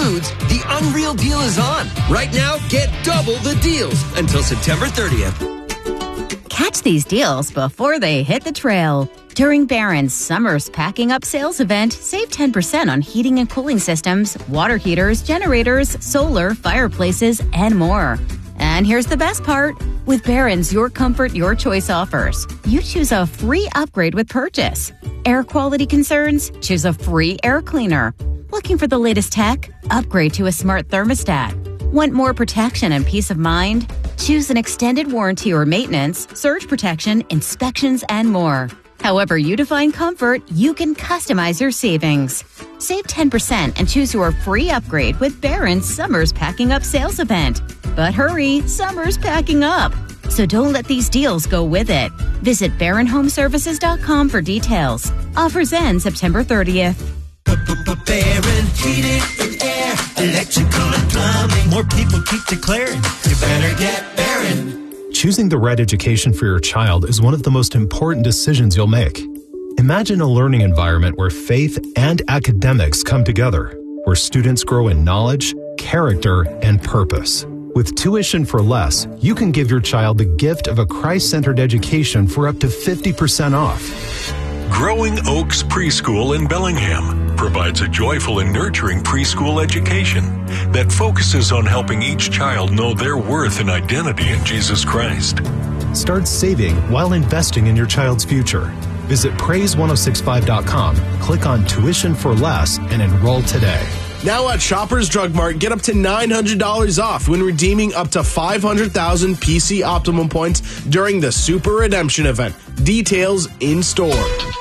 Foods, the unreal deal is on. Right now, get double the deals until September 30th. Catch these deals before they hit the trail. During Barron's Summer's Packing Up sales event, save 10% on heating and cooling systems, water heaters, generators, solar, fireplaces, and more. And here's the best part. With Barron's Your Comfort, Your Choice offers, you choose a free upgrade with purchase. Air quality concerns? Choose a free air cleaner. Looking for the latest tech? Upgrade to a smart thermostat. Want more protection and peace of mind? Choose an extended warranty or maintenance, surge protection, inspections, and more. However you define comfort, you can customize your savings. Save 10% and choose your free upgrade with Barron's Summer's Packing Up sales event. But hurry, summer's packing up. So don't let these deals go with it. Visit BarronHomeservices.com for details. Offers end September 30th. Barron Heating and Air, Electrical and Plumbing. More people keep declaring, you better get Barron. Choosing the right education for your child is one of the most important decisions you'll make. Imagine a learning environment where faith and academics come together, where students grow in knowledge, character, and purpose. With Tuition for Less, you can give your child the gift of a Christ-centered education for up to 50% off. Growing Oaks Preschool in Bellingham provides a joyful and nurturing preschool education that focuses on helping each child know their worth and identity in Jesus Christ. Start saving while investing in your child's future. Visit praise1065.com, click on Tuition for Less, and enroll today. Now at Shoppers Drug Mart, get up to $900 off when redeeming up to 500,000 PC Optimum points during the Super Redemption event. Details in store.